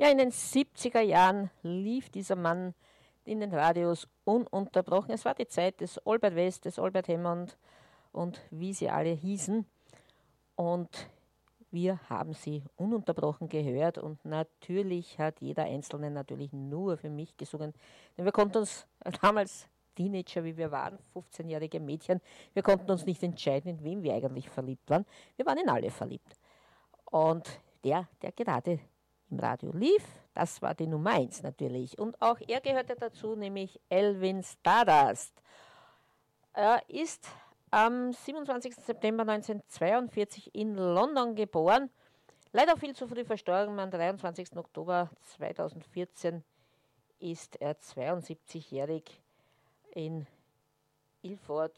Ja, in den 70er Jahren lief dieser Mann in den Radios ununterbrochen. Es war die Zeit des Albert West, des Albert Hammond und wie sie alle hießen. Und wir haben sie ununterbrochen gehört und natürlich hat jeder Einzelne natürlich nur für mich gesungen. Denn wir konnten uns damals Teenager, wie wir waren, 15-jährige Mädchen, wir konnten uns nicht entscheiden, in wem wir eigentlich verliebt waren. Wir waren in alle verliebt. Und der gerade im Radio lief, das war die Nummer 1 natürlich. Und auch er gehörte dazu, nämlich Elvin Stardust. Er ist am 27. September 1942 in London geboren. Leider viel zu früh verstorben. Am 23. Oktober 2014 ist er 72-jährig in Ilford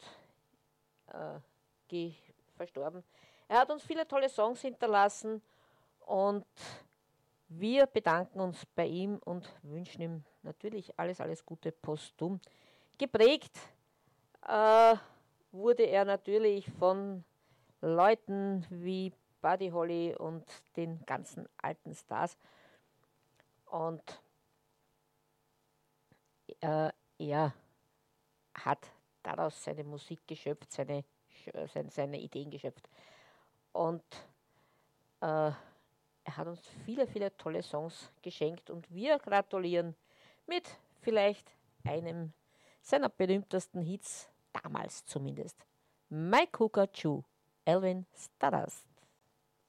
verstorben. Er hat uns viele tolle Songs hinterlassen und wir bedanken uns bei ihm und wünschen ihm natürlich alles, alles Gute posthum. Geprägt wurde er natürlich von Leuten wie Buddy Holly und den ganzen alten Stars. Und er hat daraus seine Musik geschöpft, seine Ideen geschöpft. Und er hat uns viele, viele tolle Songs geschenkt und wir gratulieren mit vielleicht einem seiner berühmtesten Hits, damals zumindest. My Cuckoo, Elvin Stardust.